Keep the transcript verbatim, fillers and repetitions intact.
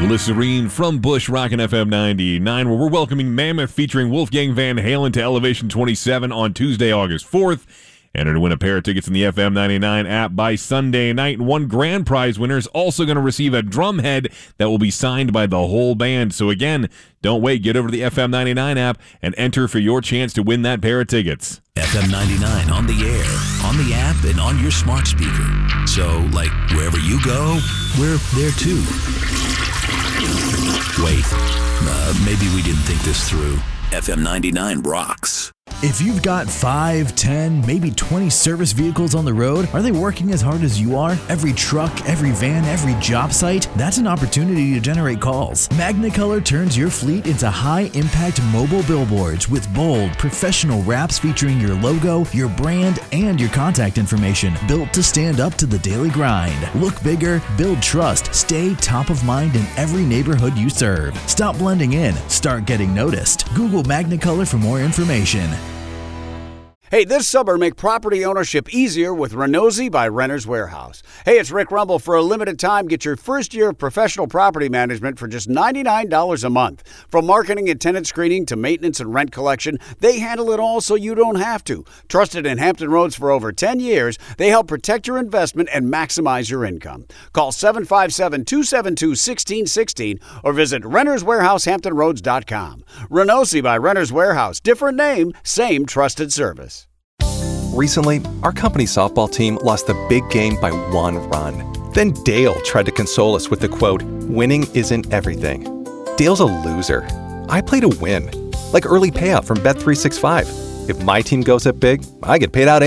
Glycerine from Bush, rockin' F M ninety-nine, where we're welcoming Mammoth featuring Wolfgang Van Halen to Elevation twenty-seven on Tuesday, August fourth. Enter to win a pair of tickets in the F M ninety-nine app by Sunday night. And one grand prize winner is also going to receive a drum head that will be signed by the whole band. So again, don't wait. Get over to the F M ninety-nine app and enter for your chance to win that pair of tickets. F M ninety-nine on the air, on the app, and on your smart speaker. So, like, wherever you go, we're there too. Wait, uh, maybe we didn't think this through. F M ninety-nine rocks. If you've got five, ten, maybe twenty service vehicles on the road, are they working as hard as you are? Every truck, every van, every job site? That's an opportunity to generate calls. Magnicolor turns your fleet into high-impact mobile billboards with bold, professional wraps featuring your logo, your brand, and your contact information, built to stand up to the daily grind. Look bigger, build trust, stay top of mind in every neighborhood you serve. Stop blending in, start getting noticed. Google Magnicolor for more information. Hey, this summer, make property ownership easier with Renozzi by Renters Warehouse. Hey, it's Rick Rumble. For a limited time, get your first year of professional property management for just ninety-nine dollars a month. From marketing and tenant screening to maintenance and rent collection, they handle it all so you don't have to. Trusted in Hampton Roads for over ten years, they help protect your investment and maximize your income. Call seven five seven, two seven two, one six one six or visit renters warehouse hampton roads dot com. Renozzi by Renters Warehouse. Different name, same trusted service. Recently, our company softball team lost the big game by one run. Then Dale tried to console us with the quote, "Winning isn't everything." Dale's a loser. I play to win. Like early payout from Bet three sixty-five. If my team goes up big, I get paid out